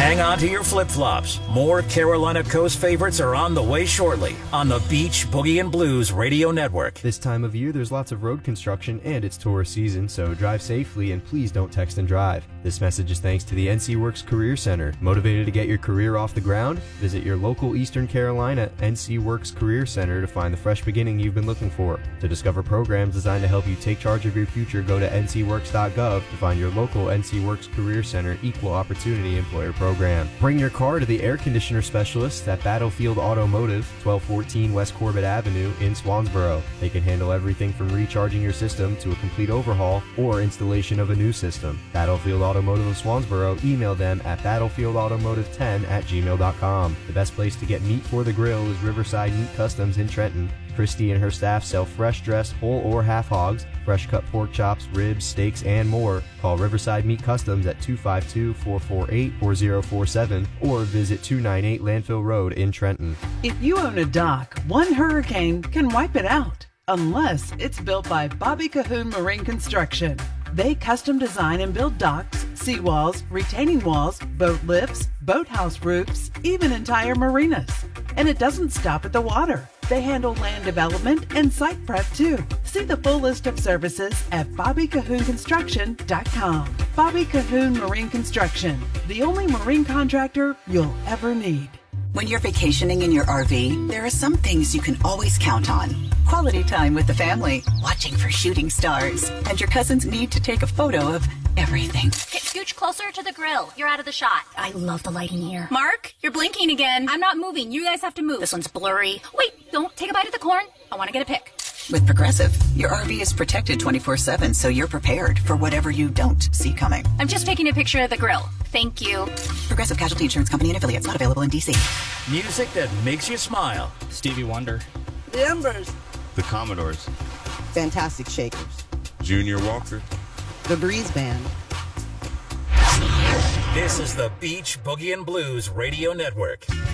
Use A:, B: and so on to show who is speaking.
A: Hang on to your flip-flops. More Carolina Coast favorites are on the way shortly on the Beach Boogie and Blues Radio Network.
B: This time of year, there's lots of road construction and it's tourist season, so drive safely and please don't text and drive. This message is thanks to the NC Works Career Center. Motivated to get your career off the ground? Visit your local Eastern Carolina NC Works Career Center to find the fresh beginning you've been looking for. To discover programs designed to help you take charge of your future, go to ncworks.gov to find your local NC Works Career Center Equal Opportunity Employer Program. Bring your car to the air conditioner specialists at Battlefield Automotive, 1214 West Corbett Avenue in Swansboro. They can handle everything from recharging your system to a complete overhaul or installation of a new system. Battlefield Automotive of Swansboro, email them at battlefieldautomotive10@gmail.com. The best place to get meat for the grill is Riverside Meat Customs in Trenton. Christy and her staff sell fresh dressed whole or half hogs, fresh cut pork chops, ribs, steaks, and more. Call Riverside Meat Customs at 252-448-4047 or visit 298 Landfill Road in Trenton.
C: If you own a dock, one hurricane can wipe it out, unless it's built by Bobby Cahoon Marine Construction. They custom design and build docks, seawalls, retaining walls, boat lifts, boathouse roofs, even entire marinas. And it doesn't stop at the water. They handle land development and site prep too. See the full list of services at BobbyCahoonConstruction.com. Bobby Cahoon Marine Construction, the only marine contractor you'll ever need.
D: When you're vacationing in your RV, there are some things you can always count on. Quality time with the family, watching for shooting stars, and your cousin's need to take a photo of everything.
E: Okay, scooch closer to the grill. You're out of the shot.
F: I love the lighting here.
E: Mark, you're blinking again. I'm not moving. You guys have to move.
F: This one's blurry.
E: Wait, don't take a bite of the corn. I want to get a pic.
D: With Progressive, your RV is protected 24/7, so you're prepared for whatever you don't see coming.
E: I'm just taking a picture of the grill. Thank you.
D: Progressive Casualty Insurance Company and affiliates, not available in D.C.
A: Music that makes you smile.
G: Stevie Wonder.
H: The Embers.
I: The Commodores.
H: Fantastic Shakers.
I: Junior Walker.
H: The Breeze Band.
A: This is the Beach Boogie and Blues Radio Network.